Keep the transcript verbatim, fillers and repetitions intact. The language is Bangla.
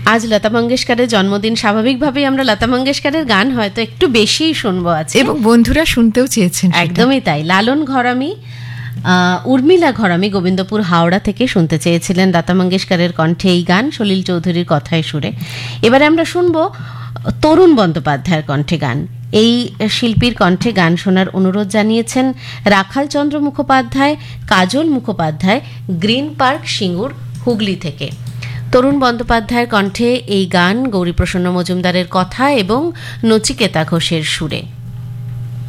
আজ লতা মঙ্গেশকরের জন্মদিন, স্বাভাবিকভাবেই আমরা লতা মঙ্গেশকরের গান হয়তো একটু বেশিই শুনবো আজ, এবং বন্ধুরা শুনতেও চেয়েছেন। একদমই তাই। লালন ঘরামি, উর্মিলা ঘরামি গোবিন্দপুর হাওড়া থেকে শুনতে চেয়েছিলেন লতা মঙ্গেশকরের কণ্ঠে এই গান, সলিল চৌধুরীর কথায় সুরে। এবারে আমরা শুনবো তরুণ বন্দ্যোপাধ্যায়ের কণ্ঠে গান। এই শিল্পীর কণ্ঠে গান শোনার অনুরোধ জানিয়েছেন রাখাল চন্দ্র মুখোপাধ্যায়, কাজল মুখোপাধ্যায়, গ্রিন পার্ক, সিঙ্গুর, হুগলি থেকে। তরুণ বন্দ্যোপাধ্যায়ের কণ্ঠে এই গান গৌরীপ্রসন্ন মজুমদারের কথা এবং নচিকেতা ঘোষের সুরে।